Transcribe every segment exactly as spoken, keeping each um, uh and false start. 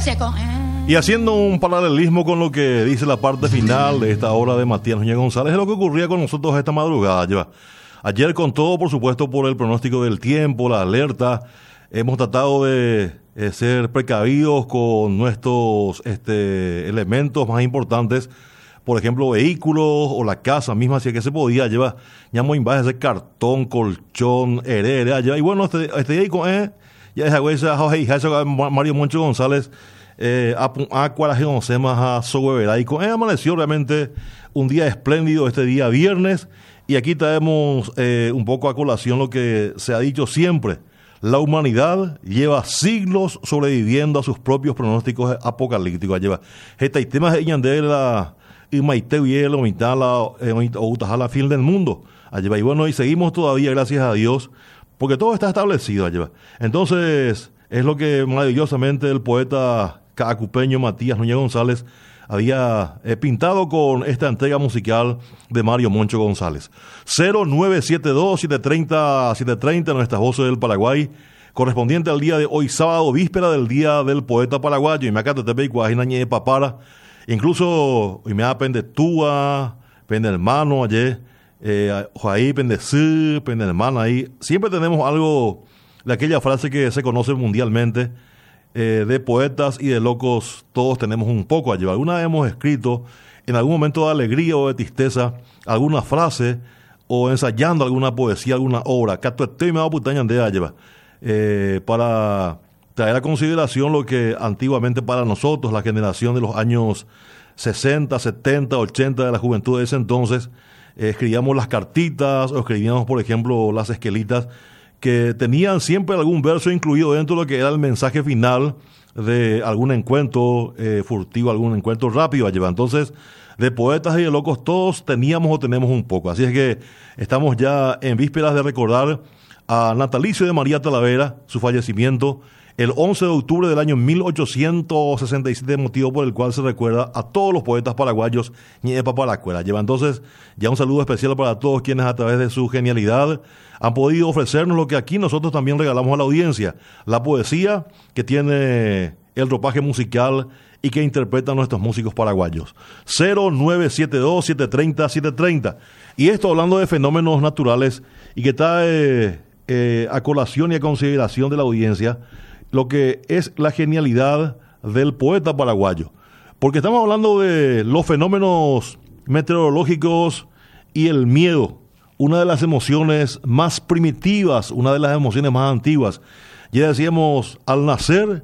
Y haciendo un paralelismo con lo que dice la parte final de esta obra de Matías Núñez González, es lo que ocurría con nosotros esta madrugada. Ya. Ayer, con todo, por supuesto, por el pronóstico del tiempo, la alerta, hemos tratado de eh, ser precavidos con nuestros este, elementos más importantes, por ejemplo, vehículos o la casa misma, si es que se podía llevar, ya muy bajas de cartón, colchón, heredera, y bueno, este, este día con eh, ya esa huesa, Mario Moncho González, eh, a cuaraje más a Soguevera, y con él amaneció realmente un día espléndido este día viernes, y aquí traemos eh, un poco a colación lo que se ha dicho siempre: la humanidad lleva siglos sobreviviendo a sus propios pronósticos apocalípticos. Lleva este tema de la y Maite y el Omitala o Utajala fin del mundo. Y bueno, y seguimos todavía, gracias a Dios, porque todo está establecido. Allá. Entonces, es lo que maravillosamente el poeta cacupeño Matías Núñez González había eh, pintado con esta entrega musical de Mario Moncho González. cero nueve siete dos, siete tres cero, siete tres cero, nuestras voces del Paraguay, correspondiente al día de hoy, sábado, víspera del Día del Poeta Paraguayo. Y me acá te te de papara. Incluso, y me da pende túa, pende hermano ayer, eh, ahí pende sí, pende hermano ahí. Siempre tenemos algo de aquella frase que se conoce mundialmente, eh, de poetas y de locos, todos tenemos un poco allí. Alguna vez hemos escrito, en algún momento de alegría o de tristeza, alguna frase, o ensayando alguna poesía, alguna obra, que me va a putaña de lleva, eh, para traer a consideración lo que antiguamente para nosotros, la generación de los años sesenta, setenta, ochenta de la juventud de ese entonces, eh, escribíamos las cartitas o escribíamos, por ejemplo, las esquelitas, que tenían siempre algún verso incluido dentro de lo que era el mensaje final de algún encuentro eh, furtivo, algún encuentro rápido allá. Entonces, de poetas y de locos todos teníamos o tenemos un poco. Así es que estamos ya en vísperas de recordar a natalicio de María Talavera, su fallecimiento el once de octubre del año mil ochocientos sesenta y siete, motivo por el cual se recuerda a todos los poetas paraguayos ñepa paracuela. Lleva entonces ya un saludo especial para todos quienes a través de su genialidad han podido ofrecernos lo que aquí nosotros también regalamos a la audiencia: la poesía que tiene el ropaje musical y que interpretan nuestros músicos paraguayos. cero nueve siete dos, siete tres cero, siete tres cero. Y esto hablando de fenómenos naturales y que está eh, eh, a colación y a consideración de la audiencia lo que es la genialidad del poeta paraguayo. Porque estamos hablando de los fenómenos meteorológicos y el miedo, una de las emociones más primitivas, una de las emociones más antiguas. Ya decíamos, al nacer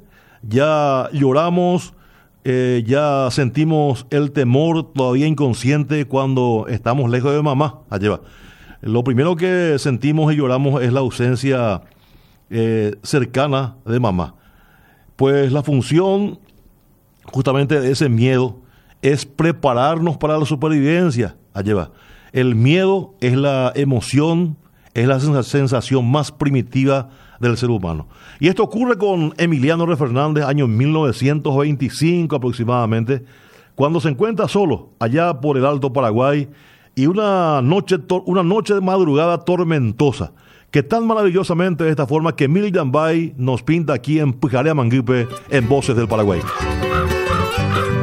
ya lloramos, eh, ya sentimos el temor todavía inconsciente cuando estamos lejos de mamá. Allá va. Lo primero que sentimos y lloramos es la ausencia Eh, cercana de mamá. Pues la función justamente de ese miedo es prepararnos para la supervivencia. Allá va. El miedo es la emoción, es la sensación más primitiva del ser humano. Y esto ocurre con Emiliano R. Fernández, año mil novecientos veinticinco aproximadamente, cuando se encuentra solo allá por el Alto Paraguay y una noche, una noche de madrugada tormentosa, que tan maravillosamente de esta forma que Miriam Bay nos pinta aquí en Pujarea Manguipe en Voces del Paraguay.